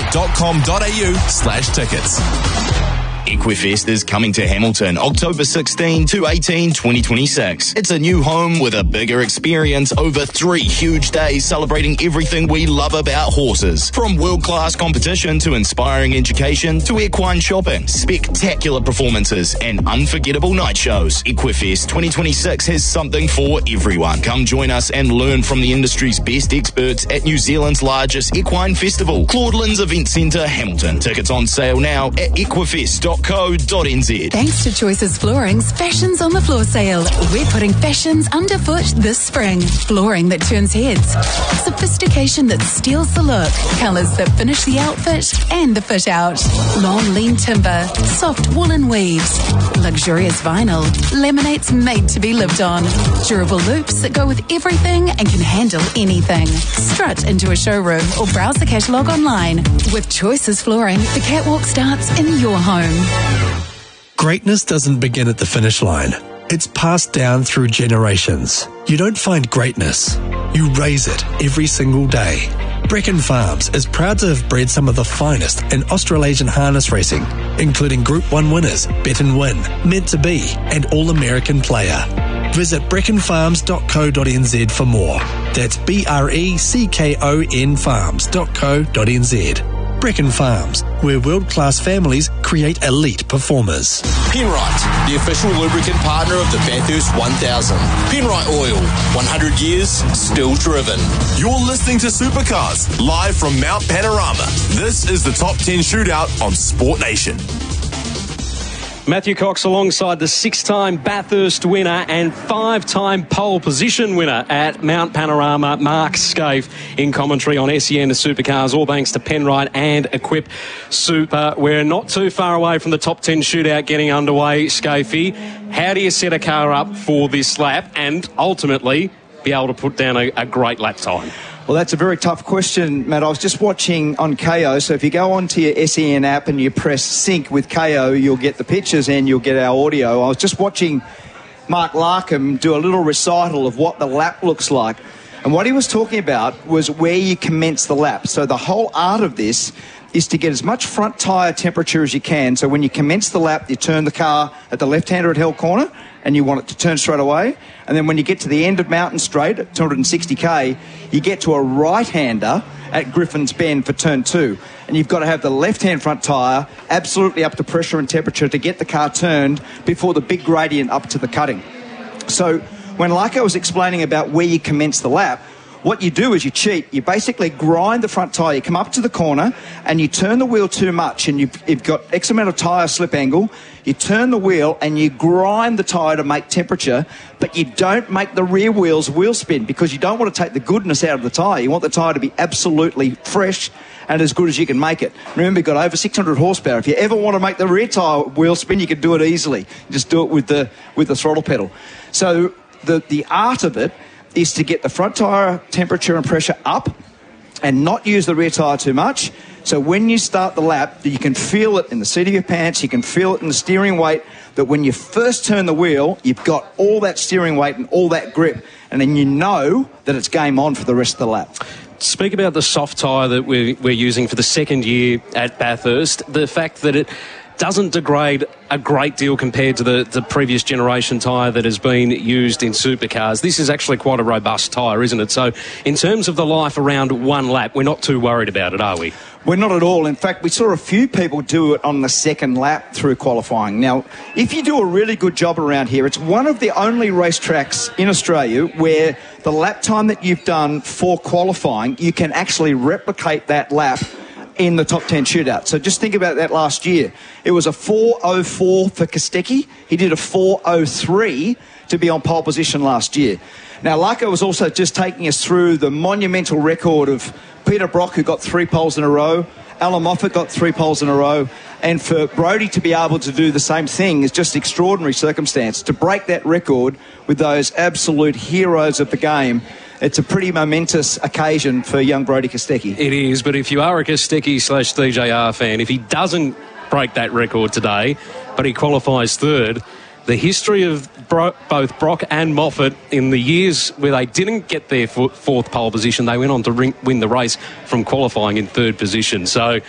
equifest.com.au/tickets. Equifest is coming to Hamilton October 16 to 18, 2026. It's a new home with a bigger experience over 3 huge days celebrating everything we love about horses. From world-class competition to inspiring education to equine shopping, spectacular performances and unforgettable night shows. Equifest 2026 has something for everyone. Come join us and learn from the industry's best experts at New Zealand's largest equine festival, Claudelands Event Centre, Hamilton. Tickets on sale now at equifest.co.nz. Thanks to Choices Flooring's Fashions on the Floor sale, we're putting fashions underfoot this spring. Flooring that turns heads, sophistication that steals the look, colours that finish the outfit and the fit out. Long lean timber, soft woolen weaves, luxurious vinyl, laminates made to be lived on, durable loops that go with everything and can handle anything. Strut into a showroom or browse the catalogue online. With Choices Flooring, the catwalk starts in your home. Greatness doesn't begin at the finish line. It's passed down through generations. You don't find greatness. You raise it every single day. Brecon Farms is proud to have bred some of the finest in Australasian harness racing, including Group 1 winners, Bet and Win, Meant to Be, and All-American Player. Visit brecconfarms.co.nz for more. That's BRECKON farms.co.nz. Brecon Farms, where world-class families create elite performers. Penrite, the official lubricant partner of the Bathurst 1000. Penrite Oil, 100 years, still driven. You're listening to Supercars, live from Mount Panorama. This is the Top 10 Shootout on Sport Nation. Matthew Cox alongside the 6-time Bathurst winner and 5-time pole position winner at Mount Panorama, Mark Skaife, in commentary on SEN Supercars, all thanks to Penrite and Equip Super. We're not too far away from the top 10 shootout getting underway. Skaife, how do you set a car up for this lap and ultimately be able to put down a great lap time? Well, that's a very tough question, Matt. I was just watching on KO, so if you go onto your SEN app and you press sync with KO, you'll get the pictures and you'll get our audio. I was just watching Mark Larkham do a little recital of what the lap looks like. And what he was talking about was where you commence the lap. So the whole art of this is to get as much front tyre temperature as you can. So when you commence the lap, you turn the car at the left-hander at Hell Corner, and you want it to turn straight away. And then when you get to the end of Mountain Straight at 260k, you get to a right-hander at Griffin's Bend for turn 2. And you've got to have the left-hand front tyre absolutely up to pressure and temperature to get the car turned before the big gradient up to the cutting. So when Laiko was explaining about where you commence the lap, what you do is you cheat. You basically grind the front tyre. You come up to the corner and you turn the wheel too much and you've got X amount of tyre slip angle. You turn the wheel and you grind the tyre to make temperature, but you don't make the rear wheels wheel spin because you don't want to take the goodness out of the tyre. You want the tyre to be absolutely fresh and as good as you can make it. Remember, you've got over 600 horsepower. If you ever want to make the rear tyre wheel spin, you can do it easily. Just do it with the throttle pedal. So the art of it is to get the front tyre temperature and pressure up and not use the rear tyre too much. So when you start the lap, you can feel it in the seat of your pants, you can feel it in the steering weight, that when you first turn the wheel, you've got all that steering weight and all that grip, and then you know that it's game on for the rest of the lap. Speak about the soft tyre that we're using for the second year at Bathurst, the fact that it doesn't degrade a great deal compared to the previous generation tyre that has been used in supercars. This is actually quite a robust tyre, isn't it? So in terms of the life around one lap, we're not too worried about it, are we? We're not at all. In fact, we saw a few people do it on the second lap through qualifying. Now, if you do a really good job around here, it's one of the only racetracks in Australia where the lap time that you've done for qualifying, you can actually replicate that lap in the top 10 shootout. So just think about that last year. It was a 4:04 for Kostecki. He did a 4:03 to be on pole position last year. Now, Larko was also just taking us through the monumental record of Peter Brock, who got 3 poles in a row. Alan Moffat got 3 poles in a row. And for Brodie to be able to do the same thing is just extraordinary circumstance. To break that record with those absolute heroes of the game, it's a pretty momentous occasion for young Brodie Kostecki. It is, but if you are a Kostecki/DJR fan, if he doesn't break that record today, but he qualifies third, the history of both Brock and Moffat in the years where they didn't get their fourth pole position, they went on to win the race from qualifying in third position. So